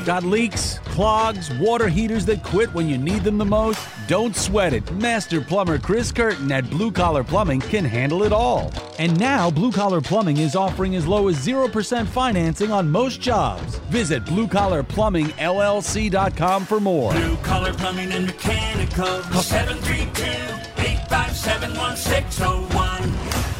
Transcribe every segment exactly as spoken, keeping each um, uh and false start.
Got leaks, clogs, water heaters that quit when you need them the most? Don't sweat it. Master plumber Chris Curtin at Blue Collar Plumbing can handle it all. And now Blue Collar Plumbing is offering as low as zero percent financing on most jobs. Visit blue collar plumbing L L C dot com for more. Blue Collar Plumbing and Mechanical. Call seven three two, eight five seven, one six zero one.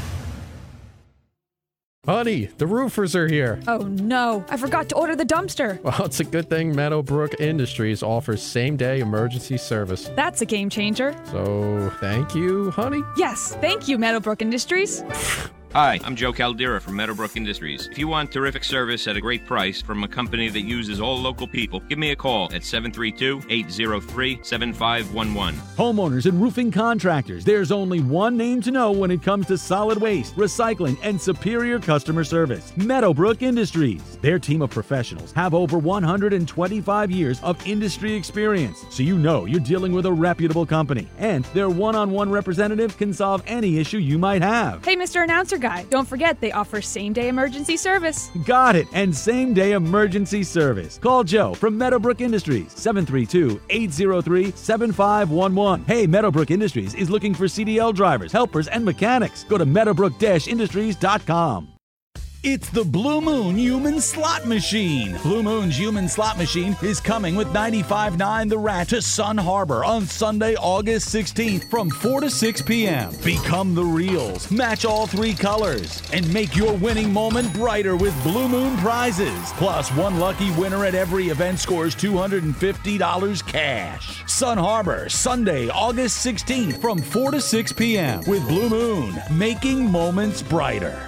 Honey, the roofers are here. Oh no, I forgot to order the dumpster. Well, it's a good thing Meadowbrook Industries offers same-day emergency service. That's a game changer. So, thank you, honey? Yes, thank you, Meadowbrook Industries. Hi, I'm Joe Caldera from Meadowbrook Industries. If you want terrific service at a great price from a company that uses all local people, give me a call at seven three two, eight zero three, seven five one one. Homeowners and roofing contractors, there's only one name to know when it comes to solid waste, recycling, and superior customer service. Meadowbrook Industries. Their team of professionals have over one hundred twenty-five years of industry experience, so you know you're dealing with a reputable company. And their one-on-one representative can solve any issue you might have. Hey, Mister Announcer Guy, don't forget they offer same-day emergency service. Got it, and same-day emergency service. Call Joe from Meadowbrook Industries, seven three two, eight zero three, seven five one one. Hey, Meadowbrook Industries is looking for C D L drivers, helpers, and mechanics. Go to meadowbrook industries dot com. It's the Blue Moon Human Slot Machine. Blue Moon's Human Slot Machine is coming with ninety-five point nine The Rat to Sun Harbor on Sunday, August sixteenth from four to six p.m. Become the reels, match all three colors, and make your winning moment brighter with Blue Moon prizes. Plus, one lucky winner at every event scores two hundred fifty dollars cash. Sun Harbor, Sunday, August sixteenth from four to six p.m. with Blue Moon, making moments brighter.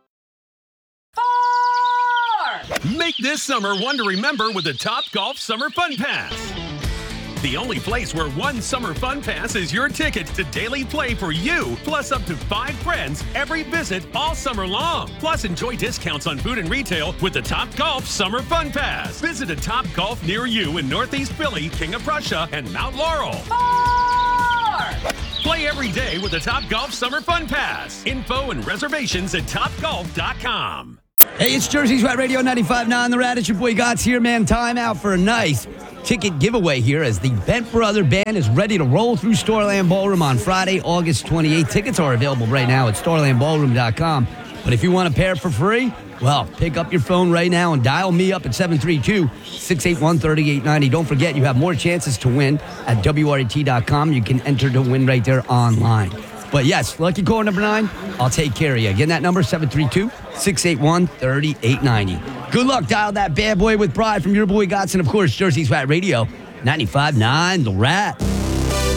Make this summer one to remember with the Top Golf Summer Fun Pass. The only place where one summer fun pass is your ticket to daily play for you, plus up to five friends every visit all summer long. Plus enjoy discounts on food and retail with the Top Golf Summer Fun Pass. Visit a Top Golf near you in Northeast Philly, King of Prussia, and Mount Laurel. Four! Play every day with the Top Golf Summer Fun Pass. Info and reservations at top golf dot com. Hey, it's Jersey's Rat Radio ninety-five point nine. The Rat, it's your boy Gott's here, man. Time out for a nice ticket giveaway here as the Bent Brother Band is ready to roll through Starland Ballroom on Friday, August twenty-eighth. Tickets are available right now at starland ballroom dot com. But if you want a pair for free, well, pick up your phone right now and dial me up at seven three two, six eight one, three eight nine zero. Don't forget, you have more chances to win at W R A T dot com. You can enter to win right there online. But yes, lucky caller number nine, I'll take care of you. Again, that number, seven three two, six eight one, three eight nine zero. Good luck. Dial that bad boy with pride from your boy Gotts. And, of course, Jersey's Rat Radio, ninety-five point nine, The Rat.